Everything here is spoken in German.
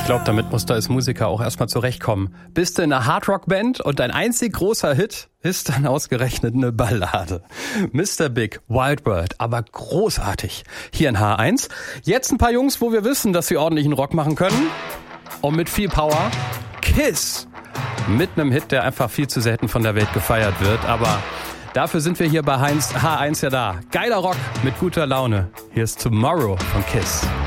glaube, damit musst du als Musiker auch erstmal zurechtkommen. Bist du in einer Hardrock-Band und dein einzig großer Hit ist dann ausgerechnet eine Ballade. Mr. Big, Wild World, aber großartig. Hier in H1. Jetzt ein paar Jungs, wo wir wissen, dass sie ordentlichen Rock machen können. Und mit viel Power. Kiss. Mit einem Hit, der einfach viel zu selten von der Welt gefeiert wird. Aber dafür sind wir hier bei H1 ja da. Geiler Rock mit guter Laune. Hier ist Tomorrow von Kiss.